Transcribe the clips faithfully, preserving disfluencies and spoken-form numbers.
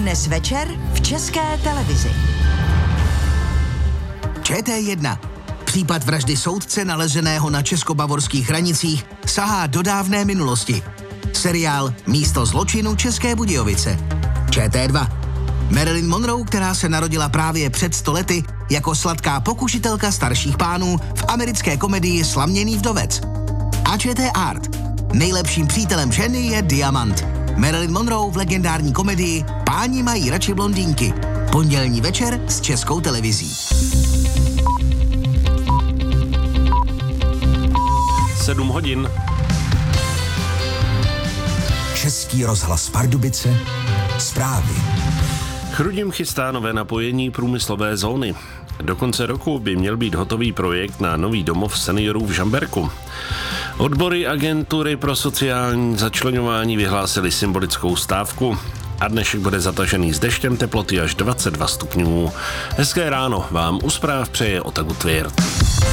Dnes večer v České televizi. Č T jedna. Případ vraždy soudce nalezeného na česko-bavorských hranicích sahá do dávné minulosti. Seriál Místo zločinu České Budějovice. Č T dva. Marilyn Monroe, která se narodila právě před sto lety jako sladká pokušitelka starších pánů v americké komedii Slaměný vdovec. A Č T Art. Nejlepším přítelem ženy je diamant. Marilyn Monroe v legendární komedii Páni mají radši blondýnky. Pondělní večer s Českou televizí. sedm hodin. Český rozhlas Pardubice. Zprávy. Chrudim chystá nové napojení průmyslové zóny. Do konce roku by měl být hotový projekt na nový domov seniorů v Žamberku. Odbory agentury pro sociální začleňování vyhlásily symbolickou stávku a dnešek bude zatažený s deštěm, teploty až dvacet dva stupňů. Hezké ráno vám u zpráv přeje Otagu Tvěrt.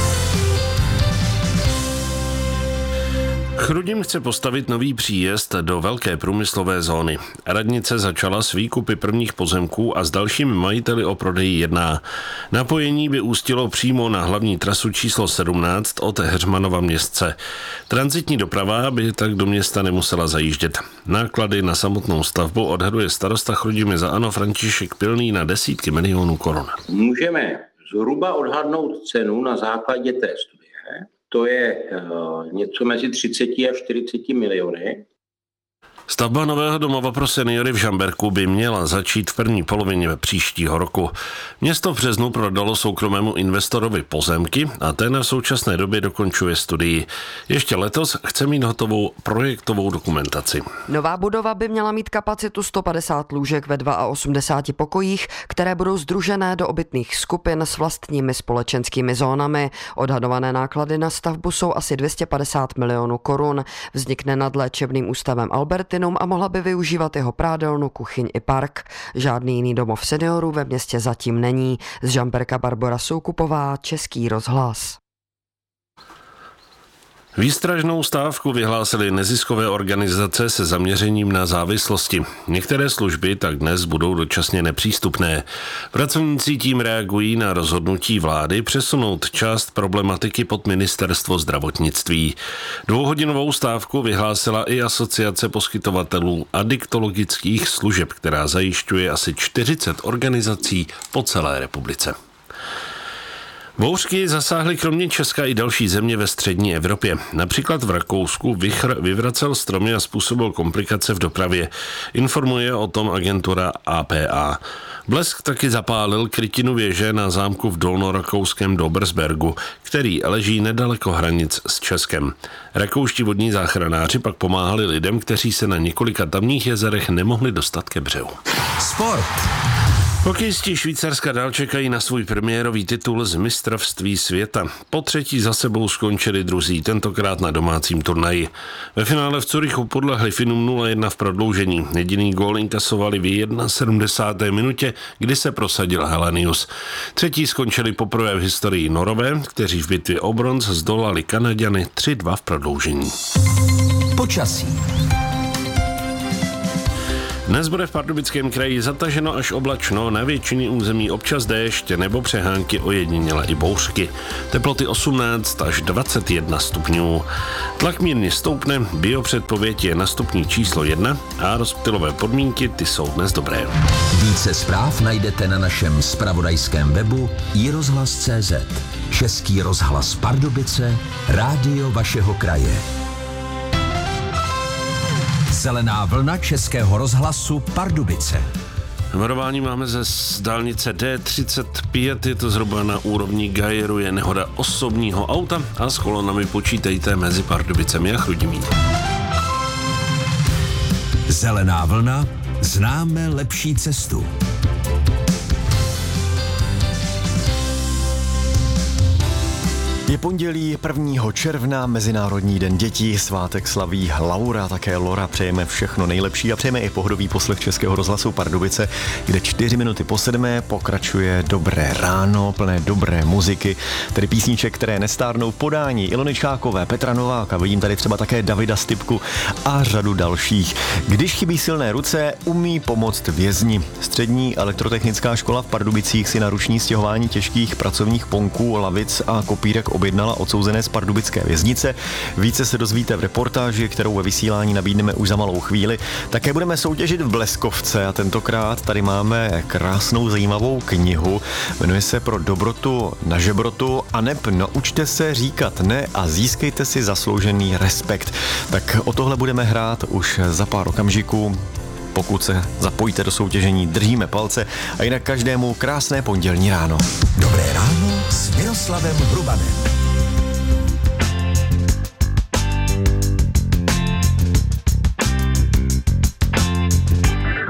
Chrudim chce postavit nový příjezd do velké průmyslové zóny. Radnice začala s výkupy prvních pozemků a s dalšími majiteli o prodeji jedná. Napojení by ústilo přímo na hlavní trasu číslo sedmnáct od Heřmanova Městce. Tranzitní doprava by tak do města nemusela zajíždět. Náklady na samotnou stavbu odhaduje starosta Chrudimi za ANO František Pilný na desítky milionů korun. Můžeme zhruba odhadnout cenu na základě té studie. To je uh, něco mezi třicet až čtyřicet miliony. Stavba nového domova pro seniory v Žamberku by měla začít v první polovině příštího roku. Město v březnu prodalo soukromému investorovi pozemky a ten v současné době dokončuje studii. Ještě letos chce mít hotovou projektovou dokumentaci. Nová budova by měla mít kapacitu sto padesát lůžek ve osmdesáti dvou pokojích, které budou sdružené do obytných skupin s vlastními společenskými zónami. Odhadované náklady na stavbu jsou asi dvě stě padesát milionů korun. Vznikne nad léčebným ústavem Albertinum a mohla by využívat jeho prádelnu, kuchyň i park. Žádný jiný domov seniorů ve městě zatím není. Z Žamberka Barbora Soukupová, Český rozhlas. Výstražnou stávku vyhlásily neziskové organizace se zaměřením na závislosti. Některé služby tak dnes budou dočasně nepřístupné. Pracovníci tím reagují na rozhodnutí vlády přesunout část problematiky pod ministerstvo zdravotnictví. Dvouhodinovou stávku vyhlásila i Asociace poskytovatelů adiktologických služeb, která zajišťuje asi čtyřicet organizací po celé republice. Bouřky zasáhly kromě Česka i další země ve střední Evropě. Například v Rakousku vychr vyvracel stromy a způsobil komplikace v dopravě. Informuje o tom agentura A P A. Blesk taky zapálil krytinu věže na zámku v dolnorakouském Dobersbergu, který leží nedaleko hranic s Českem. Rakouští vodní záchranáři pak pomáhali lidem, kteří se na několika tamních jezerech nemohli dostat ke břehu. Sport. Hokejisti Švýcarska dál čekají na svůj premiérový titul z mistrovství světa. Po třetí za sebou skončili druzí, tentokrát na domácím turnaji. Ve finále v Curychu podlehli Finům nula jedna v prodloužení. Jediný gól inkasovali v sedmdesát jedna minutě, kdy se prosadil Helenius. Třetí skončili poprvé v historii Norové, kteří v bitvě o bronz zdolali Kanaďany tři dva v prodloužení. Počasí. Dnes bude v Pardubickém kraji zataženo až oblačno, na většině území občas déšť nebo přehánky ojediněle i bouřky. Teploty osmnáct až dvacet jedna stupňů. Tlak mírně stoupne, biopředpověď je na stupni číslo jedna a rozptylové podmínky ty jsou dnes dobré. Více zpráv najdete na našem zpravodajském webu i rozhlas tečka cé zet. Český rozhlas Pardubice, rádio vašeho kraje. Zelená vlna Českého rozhlasu Pardubice. Varování máme ze dálnice D třicet pět, je to zhruba na úrovni Gajeru, je nehoda osobního auta a s kolonami počítejte mezi Pardubicemi a Chrudimí. Zelená vlna, známe lepší cestu. Je pondělí prvního června, Mezinárodní den dětí, svátek slaví Laura, také Lora. Přejeme všechno nejlepší a přejeme i pohodový poslech Českého rozhlasu Pardubice, kde čtyři minuty po sedmé pokračuje Dobré ráno, plné dobré muziky, tedy písniček, které nestárnou, podání Ilony Čákové, Petra Nováka, vidím tady třeba také Davida Stypku a řadu dalších. Když chybí silné ruce, umí pomoct vězni. Střední elektrotechnická škola v Pardubicích si na ruční stěhování těžkých pracovních ponků, lavic a kopírek objednala odsouzené z pardubické věznice. Více se dozvíte v reportáži, kterou ve vysílání nabídneme už za malou chvíli. Také budeme soutěžit v Bleskovce a tentokrát tady máme krásnou zajímavou knihu. Jmenuje se Pro dobrotu na žebrotu a neb naučte se říkat ne a získejte si zasloužený respekt. Tak o tohle budeme hrát už za pár okamžiků. Pokud se zapojíte do soutěžení, držíme palce a jinak každému krásné pondělní ráno. Dobré ráno s Miroslavem Hrubanem.